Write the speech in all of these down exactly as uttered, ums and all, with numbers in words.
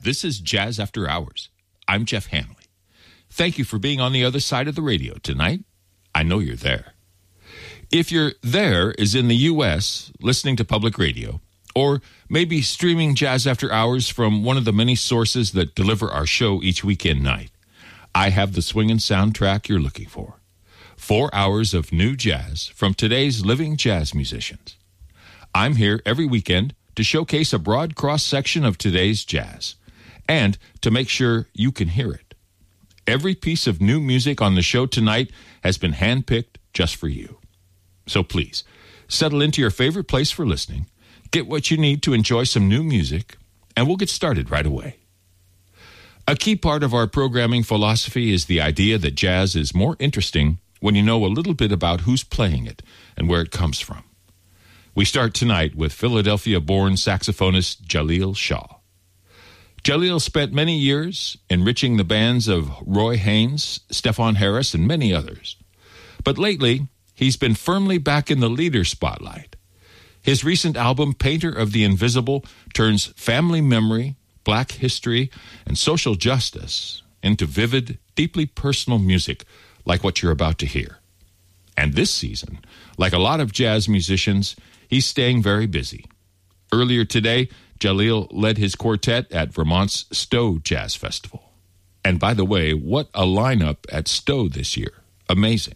This is Jazz After Hours. I'm Jeff Hanley. Thank you for being on the other side of the radio tonight. I know you're there. If you're there is in the U S, listening to public radio, or maybe streaming Jazz After Hours from one of the many sources that deliver our show each weekend night, I have the swinging soundtrack you're looking for. Four hours of new jazz from today's living jazz musicians. I'm here every weekend to showcase a broad cross-section of today's jazz and to make sure you can hear it. Every piece of new music on the show tonight has been handpicked just for you. So please, settle into your favorite place for listening, get what you need to enjoy some new music, and we'll get started right away. A key part of our programming philosophy is the idea that jazz is more interesting when you know a little bit about who's playing it and where it comes from. We start tonight with Philadelphia-born saxophonist Jaleel Shaw. Jaleel spent many years enriching the bands of Roy Haynes, Stephon Harris, and many others. But lately, he's been firmly back in the leader spotlight. His recent album, Painter of the Invisible, turns family memory, black history, and social justice into vivid, deeply personal music like what you're about to hear. And this season, like a lot of jazz musicians, he's staying very busy. Earlier today, Jaleel led his quartet at Vermont's Stowe Jazz Festival. And by the way, what a lineup at Stowe this year. Amazing.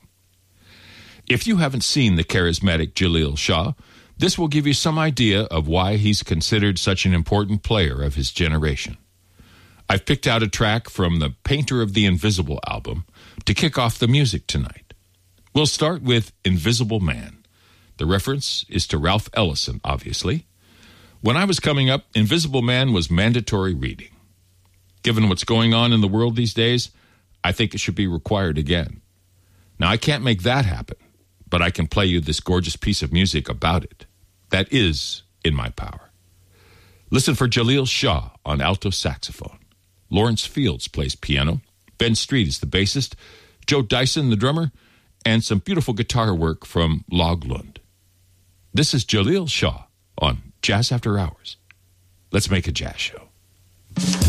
If you haven't seen the charismatic Jaleel Shaw, this will give you some idea of why he's considered such an important player of his generation. I've picked out a track from the Painter of the Invisible album to kick off the music tonight. We'll start with Invisible Man. The reference is to Ralph Ellison, obviously. When I was coming up, Invisible Man was mandatory reading. Given what's going on in the world these days, I think it should be required again. Now, I can't make that happen, but I can play you this gorgeous piece of music about it. That is in my power. Listen for Jaleel Shaw on alto saxophone. Lawrence Fields plays piano. Ben Street is the bassist. Joe Dyson, the drummer. And some beautiful guitar work from Log Lund. This is Jaleel Shaw on Jazz After Hours. Let's make a jazz show.